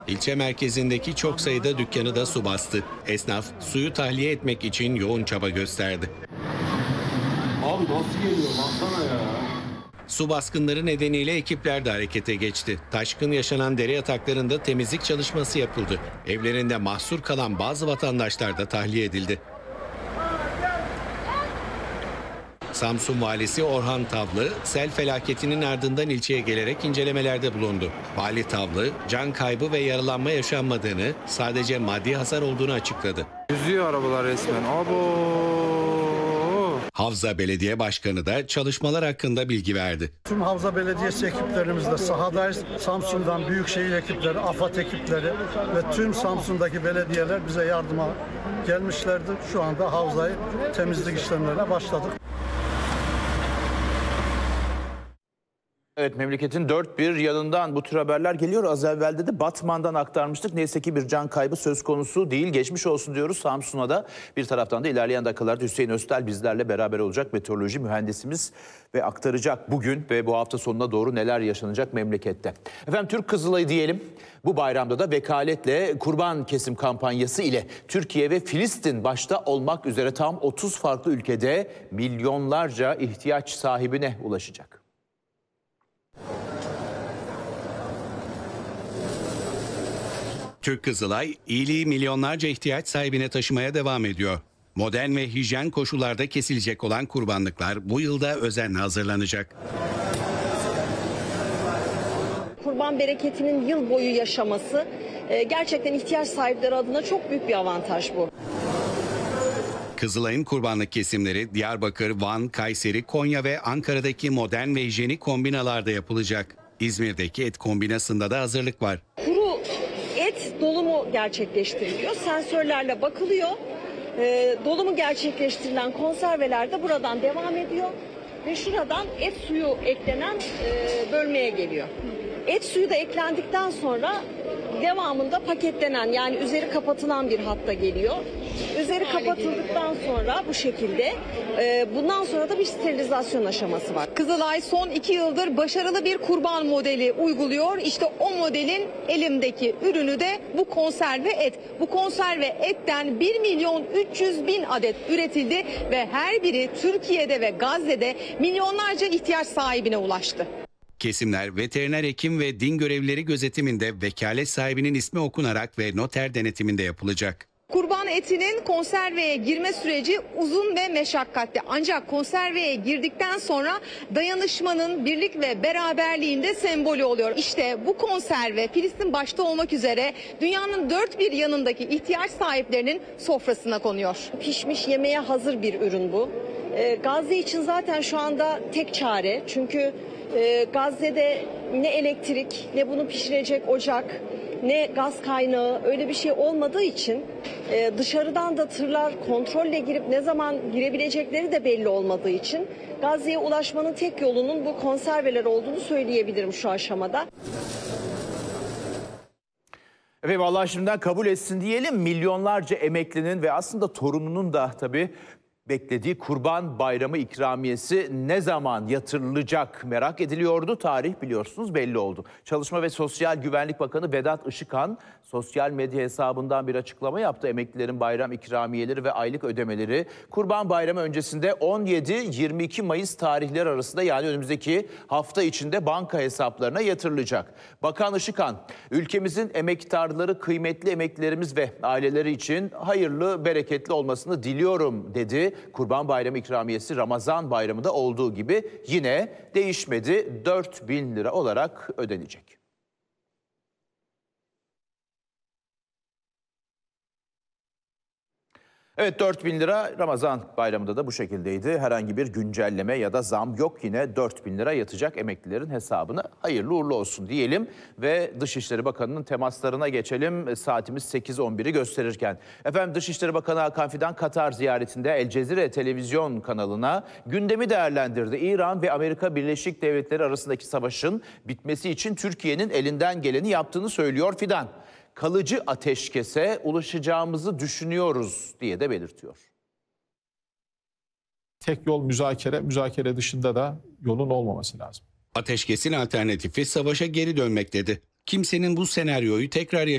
İlçe merkezindeki çok sayıda dükkanı da su bastı. Esnaf suyu tahliye etmek için yoğun çaba gösterdi. Abi nasıl geliyor baksana ya. Su baskınları nedeniyle ekipler de harekete geçti. Taşkın yaşanan dere yataklarında temizlik çalışması yapıldı. Evlerinde mahsur kalan bazı vatandaşlar da tahliye edildi. Samsun Valisi Orhan Tavlı, sel felaketinin ardından ilçeye gelerek incelemelerde bulundu. Vali Tavlı, can kaybı ve yaralanma yaşanmadığını, sadece maddi hasar olduğunu açıkladı. Yüzüyor arabalar resmen. Abo. Havza Belediye Başkanı da çalışmalar hakkında bilgi verdi. Tüm Havza Belediyesi ekiplerimizle sahadayız. Samsun'dan büyükşehir ekipleri, AFAD ekipleri ve tüm Samsun'daki belediyeler bize yardıma gelmişlerdi. Şu anda havzayı temizlik işlemlerine başladık. Evet, memleketin dört bir yanından bu tür haberler geliyor. Az evvelde de Batman'dan aktarmıştık. Neyse ki bir can kaybı söz konusu değil. Geçmiş olsun diyoruz Samsun'a da. Bir taraftan da ilerleyen dakikalarda Hüseyin Öztel bizlerle beraber olacak, meteoroloji mühendisimiz ve aktaracak bugün ve bu hafta sonuna doğru neler yaşanacak memlekette. Efendim, Türk Kızılayı diyelim. Bu bayramda da vekaletle kurban kesim kampanyası ile Türkiye ve Filistin başta olmak üzere tam 30 farklı ülkede milyonlarca ihtiyaç sahibine ulaşacak. Türk Kızılay, iyiliği milyonlarca ihtiyaç sahibine taşımaya devam ediyor. Modern ve hijyen koşullarda kesilecek olan kurbanlıklar bu yılda özenle hazırlanacak. Kurban bereketinin yıl boyu yaşaması gerçekten ihtiyaç sahipleri adına çok büyük bir avantaj bu. Kızılay'ın kurbanlık kesimleri Diyarbakır, Van, Kayseri, Konya ve Ankara'daki modern ve hijyenik kombinalarda yapılacak. İzmir'deki et kombinasında da hazırlık var. Kuru et dolumu gerçekleştiriliyor. Sensörlerle bakılıyor. Dolumu gerçekleştirilen konserveler de buradan devam ediyor. Ve şuradan et suyu eklenen bölmeye geliyor. Et suyu da eklendikten sonra devamında paketlenen, yani üzeri kapatılan bir hatta geliyor. Üzeri kapatıldıktan sonra bu şekilde bundan sonra da bir sterilizasyon aşaması var. Kızılay son 2 yıldır başarılı bir kurban modeli uyguluyor. İşte o modelin elimdeki ürünü de bu konserve et. Bu konserve etten 1.300.000 adet üretildi ve her biri Türkiye'de ve Gazze'de milyonlarca ihtiyaç sahibine ulaştı. Kesimler veteriner hekim ve din görevlileri gözetiminde vekalet sahibinin ismi okunarak ve noter denetiminde yapılacak. Kurban etinin konserveye girme süreci uzun ve meşakkatli. Ancak konserveye girdikten sonra dayanışmanın, birlik ve beraberliğin de sembolü oluyor. İşte bu konserve Filistin başta olmak üzere dünyanın dört bir yanındaki ihtiyaç sahiplerinin sofrasına konuyor. Pişmiş, yemeğe hazır bir ürün bu. Gazze için zaten şu anda tek çare. Çünkü Gazze'de ne elektrik, ne bunu pişirecek ocak, ne gaz kaynağı, öyle bir şey olmadığı için dışarıdan da tırlar kontrolle girip ne zaman girebilecekleri de belli olmadığı için Gazze'ye ulaşmanın tek yolunun bu konserveler olduğunu söyleyebilirim şu aşamada. Evet, vallahi şimdiden kabul etsin diyelim, milyonlarca emeklinin ve aslında torununun da tabii beklediği Kurban Bayramı ikramiyesi ne zaman yatırılacak merak ediliyordu. Tarih biliyorsunuz belli oldu. Çalışma ve Sosyal Güvenlik Bakanı Vedat Işıkhan sosyal medya hesabından bir açıklama yaptı. Emeklilerin bayram ikramiyeleri ve aylık ödemeleri Kurban Bayramı öncesinde 17-22 Mayıs tarihleri arasında, yani önümüzdeki hafta içinde banka hesaplarına yatırılacak. Bakan Işıkhan, ülkemizin emektarları, kıymetli emeklilerimiz ve aileleri için hayırlı, bereketli olmasını diliyorum dedi. Kurban Bayramı ikramiyesi Ramazan Bayramı'nda olduğu gibi yine değişmedi. 4.000 lira olarak ödenecek. Evet, 4.000 lira Ramazan Bayramı'nda da bu şekildeydi. Herhangi bir güncelleme ya da zam yok. Yine 4.000 lira yatacak emeklilerin hesabına. Hayırlı uğurlu olsun diyelim ve Dışişleri Bakanı'nın temaslarına geçelim. Saatimiz 8.11'i gösterirken. Efendim, Dışişleri Bakanı Hakan Fidan Katar ziyaretinde El Cezire televizyon kanalına gündemi değerlendirdi. İran ve Amerika Birleşik Devletleri arasındaki savaşın bitmesi için Türkiye'nin elinden geleni yaptığını söylüyor Fidan. Kalıcı ateşkese ulaşacağımızı düşünüyoruz diye de belirtiyor. Tek yol müzakere, müzakere dışında da yolun olmaması lazım. Ateşkesin alternatifi savaşa geri dönmek dedi. Kimsenin bu senaryoyu tekrar